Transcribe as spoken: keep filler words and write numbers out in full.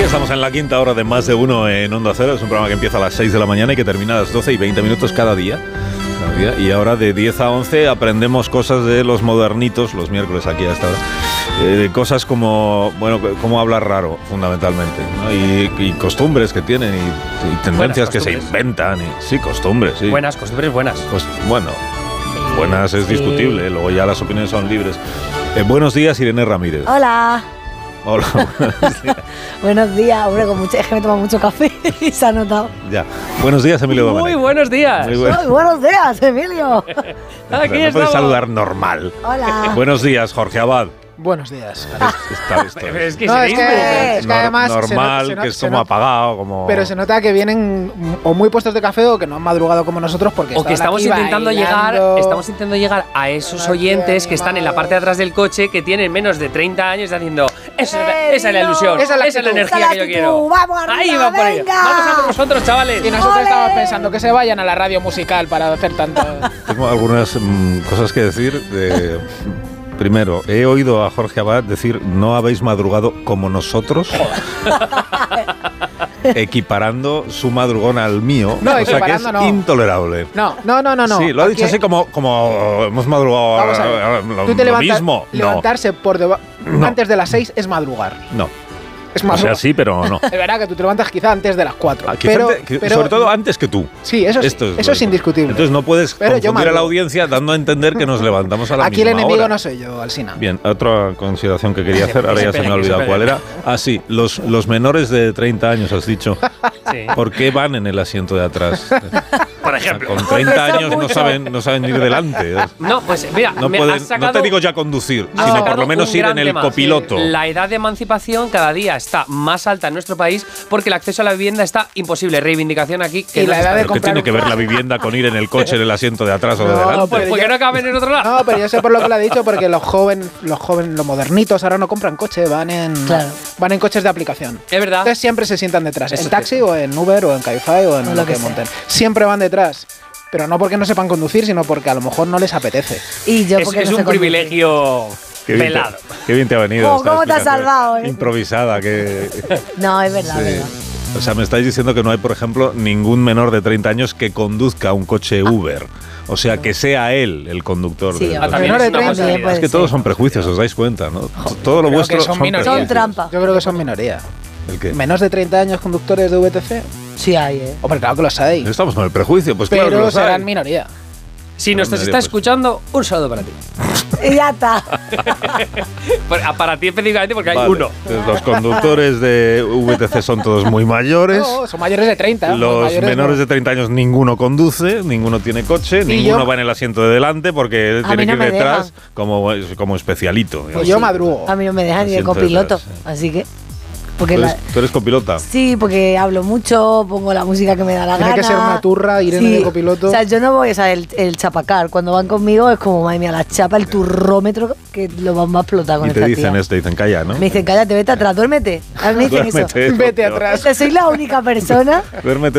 Estamos en la quinta hora de Más de Uno en Onda Cero. Es un programa que empieza a las seis de la mañana y que termina a las doce y veinte minutos cada día. Cada día. Y ahora de diez a once aprendemos cosas de los modernitos, los miércoles aquí a esta hora. Eh, cosas como, bueno, cómo hablar raro, fundamentalmente, ¿no? y, y costumbres que tienen y, y tendencias que se inventan. Y, sí, costumbres, sí. Buenas, costumbres buenas. Cos, bueno, buenas es sí. discutible, luego ya las opiniones son libres. Eh, buenos días, Irene Ramírez. Hola. Hola, buenos días. Buenos días, hombre, con mucho, es que me tomo mucho café y se ha notado. Ya. Buenos días, Emilio Domenech. Muy buenos días. Muy buen... Muy buenos días, Emilio. Aquí no estamos. puedes saludar normal. Hola. Buenos días, Jorge Abad. Buenos días. Está, está, Pero es que, no, es, que, es que además normal, se nota, se nota, que es como apagado, como. Pero se nota que vienen o muy puestos de café o que no han madrugado como nosotros porque o que estamos intentando bailando. llegar, estamos intentando llegar a esos oyentes que están en la parte de atrás del coche que tienen menos de treinta años haciendo esa, esa es la ilusión, esa es la, esa es la energía esa que yo quiero. Vamos arriba, ahí va por ahí. Vamos a por vosotros, chavales. Y nosotros ¡Ole! estamos pensando que se vayan a la radio musical para hacer tanto. Tengo algunas mmm, cosas que decir. De... Primero, he oído a Jorge Abad decir no habéis madrugado como nosotros, equiparando su madrugón al mío, no, o sea que es no. intolerable. No, no, no, no. no. Sí, lo ha dicho así como, como hemos madrugado. Vamos a ver. Lo, Tú te lo levanta, mismo. Levantarse no. por deba- no. antes de las seis es madrugar. No. Es madrugar. O sea, sí, pero no. Es verdad que tú te levantas quizá antes de las cuatro. Ah, pero, antes, pero, sobre todo antes que tú. Sí, eso, Esto es, eso es indiscutible. Entonces no puedes pero confundir a la audiencia dando a entender que nos levantamos a la Aquí misma el enemigo hora. No soy yo, Alsina. Bien, otra consideración que quería hacer, ahora ya se me ha olvidado cuál era. Ah, sí, los, los menores de treinta años, has dicho. Sí. ¿Por qué van en el asiento de atrás? Por ejemplo. O sea, con treinta años no saben, no saben ir delante. No, pues mira, no, me pueden, has sacado, no te digo ya conducir, has sino por lo menos ir en el tema. copiloto. La edad de emancipación cada día está más alta en nuestro país porque el acceso a la vivienda está imposible. Reivindicación aquí. Que y no la edad de ¿Pero qué tiene que ver la vivienda con ir en el coche en el asiento de atrás o de No, delante? Pues porque yo, no caben en otro lado. No, pero yo sé por lo que lo ha dicho, porque los jóvenes, los jóvenes, los modernitos ahora no compran coche, van en claro. van en coches de aplicación. Es verdad. Entonces siempre se sientan detrás, Eso en taxi o en Uber o en Cabify o en o lo, lo que, que monten. Siempre van detrás. Pero no porque no sepan conducir, sino porque a lo mejor no les apetece. Y yo Es, porque es no un sé privilegio Qué bien, velado. te, qué bien te ha venido. Oh, esta ¿cómo te has explicación salvado, eh? Improvisada, que... No, es verdad, Sí. es verdad. O sea, me estáis diciendo que no hay, por ejemplo, ningún menor de treinta años que conduzca un coche Uber. O sea, que sea él el conductor. Sí, de, ah, también menor es de una treinta, posibilidad. puede Es que ser. todos son prejuicios, os dais cuenta, ¿no? Todo lo creo vuestro que son son minorías. Son prejuicios. trampa. Yo creo que son minoría. ¿El qué? Menos de treinta años conductores de V T C. Sí hay, ¿eh? Hombre, claro que lo sabéis. Estamos con el prejuicio, pues claro que Pero lo serán saben. minoría. Si nos Pues, estás escuchando, un saludo para ti. Y ya está. Para, para ti específicamente porque hay Vale. uno. Entonces, los conductores de V T C son todos muy mayores. No, son mayores de treinta. Los mayores menores no. de treinta años ninguno conduce, ninguno tiene coche, Y ninguno yo- va en el asiento de delante porque A tiene mí que no ir me detrás dejan. como, como especialito. Pues digamos. yo madrugo. A mí no me dejan ni de Asiento copiloto. detrás, sí. Así que. Porque ¿Tú la, eres, tú eres copilota? sí, porque hablo mucho, pongo la música que me da la Tiene gana. que ser una turra, Irene de copiloto. O sea, yo no voy a saber el, el chapacar. Cuando van conmigo es como, madre mía, la chapa, el turrómetro, que lo vamos a explotar con Y te esta dicen tía. esto, te dicen calla, ¿no? Me dicen, cállate, vete atrás, duérmete. A mí me dicen eso. Duérmete, Vete tío. atrás. Soy la única persona Duérmete